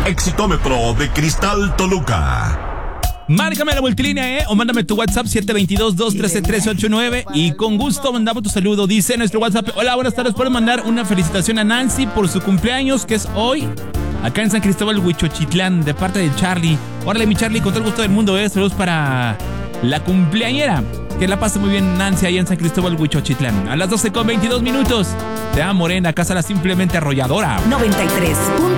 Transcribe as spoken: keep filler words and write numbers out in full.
Exitómetro de Cristal Toluca. Márcame a la multilínea, ¿eh? O mándame tu WhatsApp siete dos dos, dos uno tres, tres ocho nueve y con gusto mandamos tu saludo. Dice nuestro WhatsApp: hola, buenas tardes, ¿puedes mandar una felicitación a Nancy por su cumpleaños, que es hoy, acá en San Cristóbal, Huichochitlán, de parte de Charlie? Órale, mi Charlie, con todo el gusto del mundo, ¿eh? Saludos para la cumpleañera. Que la pase muy bien Nancy ahí en San Cristóbal, Huichochitlán. A las doce con veintidós minutos. Te amo, Morena, casa la simplemente arrolladora. noventa y tres.